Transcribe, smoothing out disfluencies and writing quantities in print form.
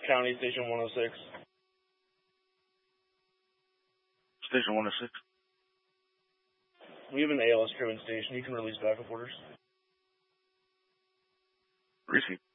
County, Station 106. Station 106. We have an ALS driven station. You can release backup orders. Receive.